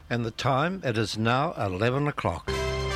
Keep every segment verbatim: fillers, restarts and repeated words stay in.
And the time, it is now eleven o'clock.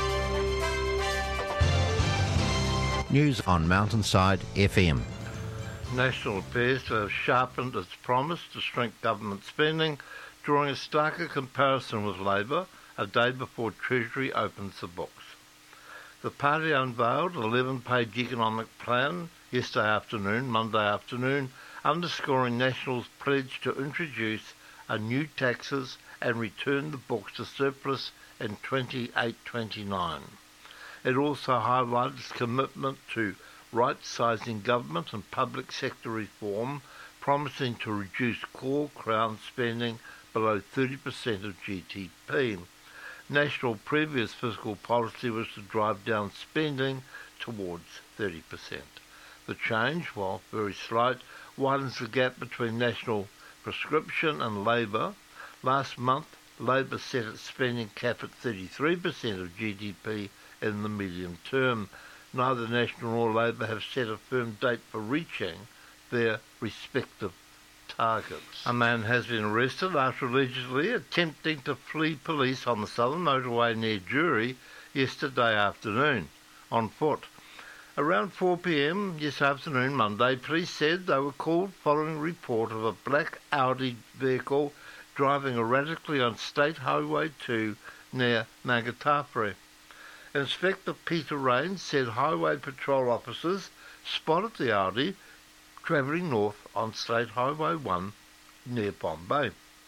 News on Mountainside F M. National appears to have sharpened its promise to shrink government spending, drawing a starker comparison with Labor a day before Treasury opens the books. The party unveiled an eleven-page economic plan yesterday afternoon, Monday afternoon, underscoring National's pledge to introduce a new taxes and return the books to surplus in twenty-eight twenty-nine. It also highlighted its commitment to right-sizing government and public sector reform, promising to reduce core Crown spending below thirty percent of G D P. National previous fiscal policy was to drive down spending towards thirty percent. The change, while very slight, widens the gap between National prescription and Labor. Last month, Labor set its spending cap at thirty-three percent of G D P in the medium term. Neither National nor Labor have set a firm date for reaching their respective targets. A man has been arrested after allegedly attempting to flee police on the southern motorway near Jury yesterday afternoon, on foot. Around four p m this afternoon, Monday, police said they were called following a report of a black Audi vehicle driving erratically on State Highway two near Magatawhare. Inspector Peter Rains said Highway Patrol officers spotted the Audi travelling north on State Highway one near Bombay.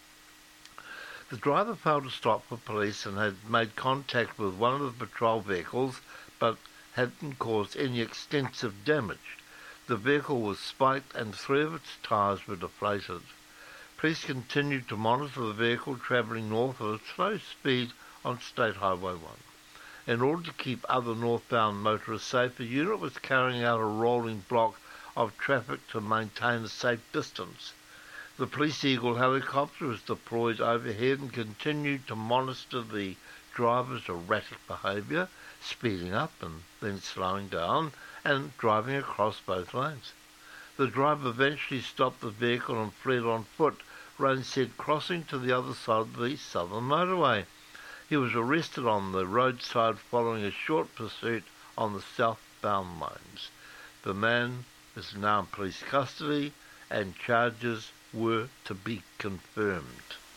The driver failed to stop for police and had made contact with one of the patrol vehicles but hadn't caused any extensive damage. The vehicle was spiked and three of its tyres were deflated. Police continued to monitor the vehicle travelling north at a slow speed on State Highway one. In order to keep other northbound motorists safe, a unit was carrying out a rolling block of traffic to maintain a safe distance. The Police Eagle helicopter was deployed overhead and continued to monitor the driver's erratic behaviour, speeding up and then slowing down and driving across both lanes. The driver eventually stopped the vehicle and fled on foot, Rains said, crossing to the other side of the southern motorway. He was arrested on the roadside following a short pursuit on the southbound lanes. The man is now in police custody and charges were to be confirmed.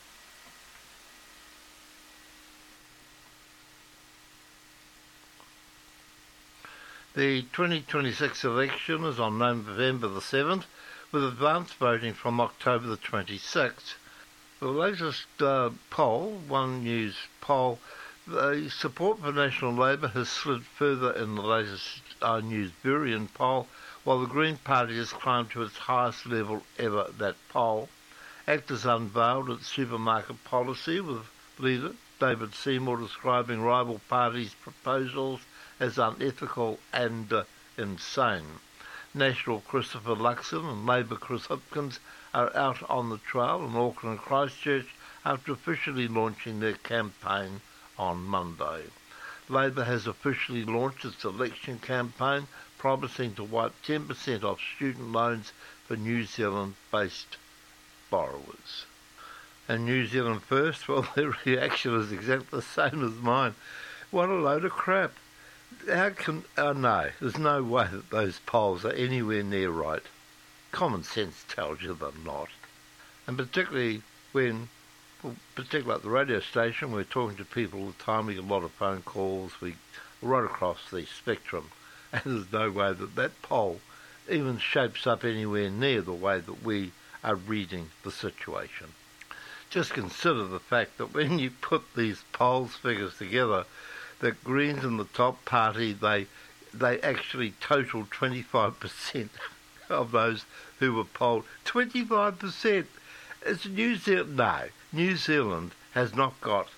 The twenty twenty-six election is on November the seventh, with advance voting from October the twenty-sixth. The latest uh, poll, One News poll, the support for National Labor has slid further in the latest uh, News Burien poll, while the Green Party has climbed to its highest level ever at that poll. Actors unveiled its supermarket policy, with leader David Seymour describing rival parties' proposals as unethical and uh, insane. National Christopher Luxon and Labor Chris Hipkins are out on the trail in Auckland and Christchurch after officially launching their campaign on Monday. Labor has officially launched its election campaign, promising to wipe ten percent off student loans for New Zealand-based borrowers. And New Zealand First, well, their reaction is exactly the same as mine. What a load of crap. How can... Oh, no, there's no way that those polls are anywhere near right. Common sense tells you they're not. And particularly when, well, particularly at the radio station, we're talking to people all the time, we get a lot of phone calls, we right across the spectrum, and there's no way that that poll even shapes up anywhere near the way that we are reading the situation. Just consider the fact that when you put these polls figures together, that Greens in the top party, they they actually total twenty-five percent of those who were polled. twenty-five percent! It's New Zealand. No, New Zealand has not got...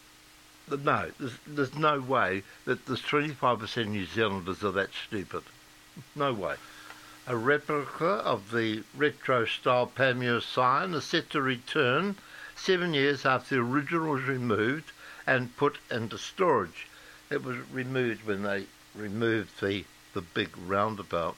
No, there's, there's no way that there's twenty-five percent New Zealanders are that stupid. No way. A replica of the retro-style Panmure sign is set to return seven years after the original was removed and put into storage. It was removed when they removed the, the big roundabout.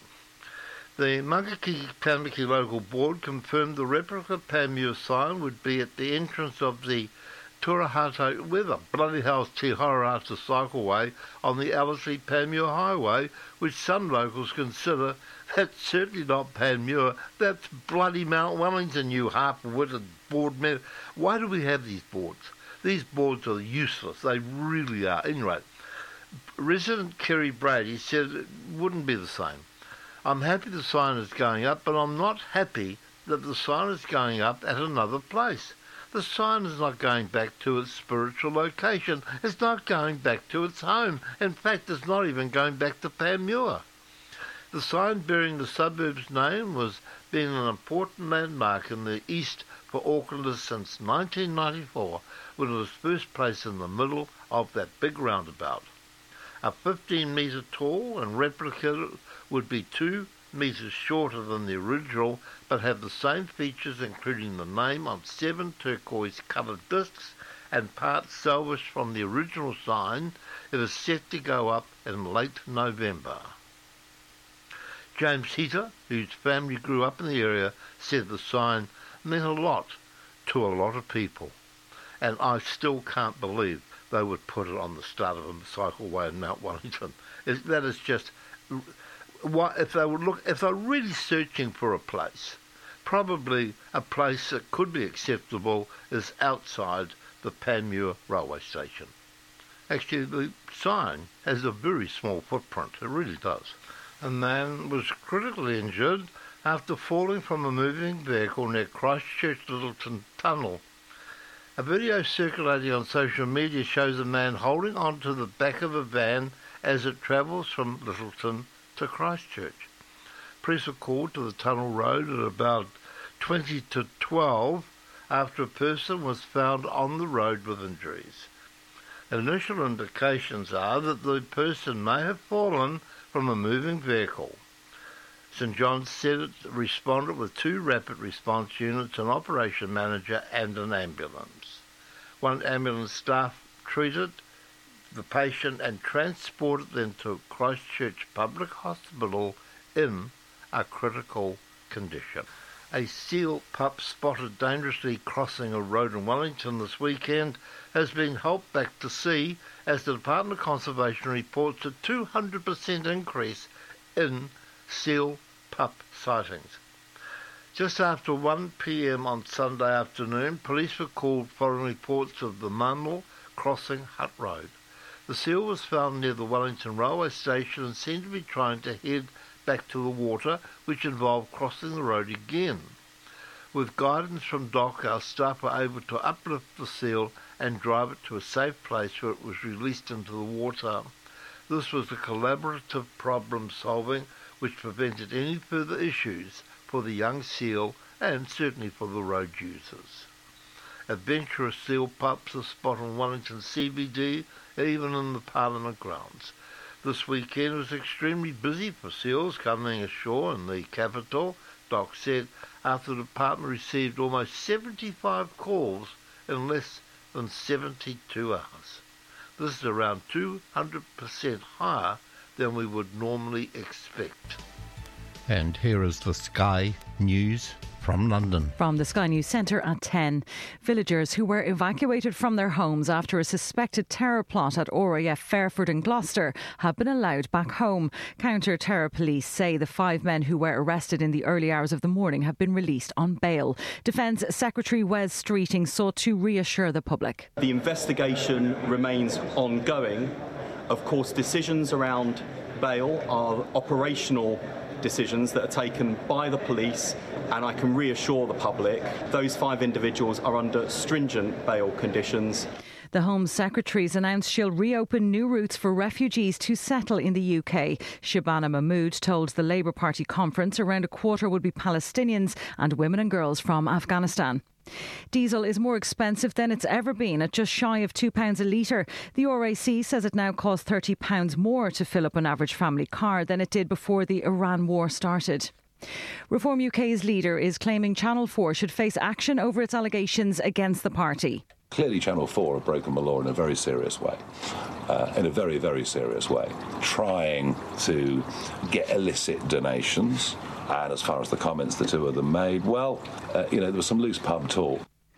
The Mangaki Tamaki local board confirmed the replica Panmure sign would be at the entrance of the Turahate, where the bloody hell's Te Horata Cycleway on the Ellerslie Panmure Highway, which some locals consider that's certainly not Panmure, that's bloody Mount Wellington, you half-witted board member. Why do we have these boards? These boards are useless, they really are. Anyway, resident Kerry Brady said it wouldn't be the same. I'm happy the sign is going up, but I'm not happy that the sign is going up at another place. The sign is not going back to its spiritual location. It's not going back to its home. In fact, it's not even going back to Panmure. The sign bearing the suburb's name was been an important landmark in the east for Aucklanders since nineteen ninety-four, when it was first placed in the middle of that big roundabout. A fifteen metre tall and replica would be two metres shorter than the original, but have the same features, including the name on seven turquoise-coloured discs and parts salvaged from the original sign. It is set to go up in late November. James Heater, whose family grew up in the area, said the sign meant a lot to a lot of people, and I still can't believe they would put it on the start of a cycleway in Mount Wellington. It, that is just... What, if they would look, if they're really searching for a place, probably a place that could be acceptable is outside the Panmure railway station. Actually, the sign has a very small footprint. It really does. A man was critically injured after falling from a moving vehicle near Christchurch Littleton Tunnel. A video circulating on social media shows a man holding onto the back of a van as it travels from Littleton to Christchurch. Police were called to the tunnel road at about twenty to twelve after a person was found on the road with injuries. Initial indications are that the person may have fallen from a moving vehicle. St John's said it responded with two rapid response units, an operation manager and an ambulance. One ambulance staff treated the patient and transported them to Christchurch Public Hospital in a critical condition. A seal pup spotted dangerously crossing a road in Wellington this weekend has been helped back to sea as the Department of Conservation reports a two hundred percent increase in seal pup sightings. Just after one p m on Sunday afternoon, police were called following reports of the mammal crossing Hutt Road. The seal was found near the Wellington railway station and seemed to be trying to head back to the water, which involved crossing the road again. With guidance from Doc, our staff were able to uplift the seal and drive it to a safe place where it was released into the water. This was a collaborative problem solving which prevented any further issues for the young seal and certainly for the road users. Adventurous seal pups are spotted in Wellington C B D, even in the Parliament grounds. This weekend was extremely busy for seals coming ashore in the capital, Doc said, after the department received almost seventy-five calls in less than seventy-two hours. This is around two hundred percent higher than we would normally expect. And here is the Sky News from London. From the Sky News Centre at ten. Villagers who were evacuated from their homes after a suspected terror plot at R A F Fairford in Gloucester have been allowed back home. Counter-terror police say the five men who were arrested in the early hours of the morning have been released on bail. Defence Secretary Wes Streeting sought to reassure the public. The investigation remains ongoing. Of course, decisions around bail are operational decisions that are taken by the police, and I can reassure the public those five individuals are under stringent bail conditions. The Home Secretary's announced she'll reopen new routes for refugees to settle in the U K. Shabana Mahmood told the Labour Party conference around a quarter would be Palestinians and women and girls from Afghanistan. Diesel is more expensive than it's ever been at just shy of two pounds a litre. The R A C says it now costs thirty pounds more to fill up an average family car than it did before the Iran war started. Reform U K's leader is claiming Channel four should face action over its allegations against the party. Clearly Channel four have broken the law in a very serious way, uh, in a very, very serious way, trying to get illicit donations. And as far as the comments the two of them made, well, uh, you know, there was some loose pub talk.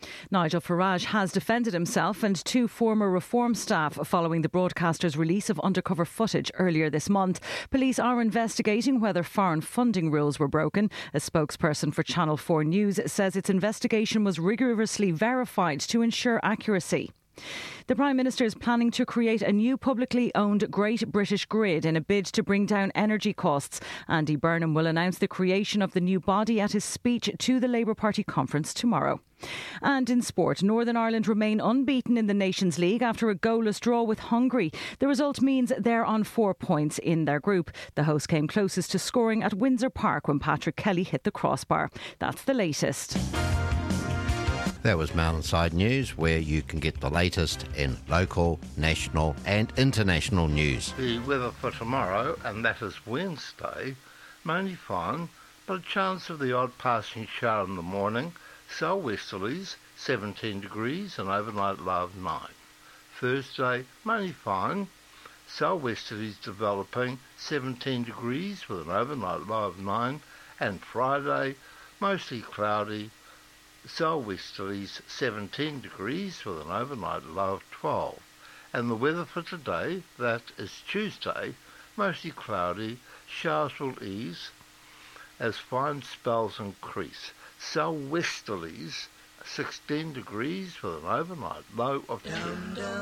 Nigel Farage has defended himself and two former Reform staff following the broadcaster's release of undercover footage earlier this month. Police are investigating whether foreign funding rules were broken. A spokesperson for Channel four News says its investigation was rigorously verified to ensure accuracy. The Prime Minister is planning to create a new publicly owned Great British Grid in a bid to bring down energy costs. Andy Burnham will announce the creation of the new body at his speech to the Labour Party conference tomorrow. And in sport, Northern Ireland remain unbeaten in the Nations League after a goalless draw with Hungary. The result means they're on four points in their group. The host came closest to scoring at Windsor Park when Patrick Kelly hit the crossbar. That's the latest. That was Mountainside News, where you can get the latest in local, national and international news. The weather for tomorrow, and that is Wednesday, mainly fine, but a chance of the odd passing shower in the morning. Southwesterlies, seventeen degrees, and overnight low of nine. Thursday, mainly fine. Southwesterlies developing, seventeen degrees with an overnight low of nine. And Friday, mostly cloudy. Southwesterlies, seventeen degrees with an overnight low of twelve. And the weather for today, that is Tuesday, mostly cloudy. Showers will ease as fine spells increase. Southwesterlies, sixteen degrees with an overnight low of ten.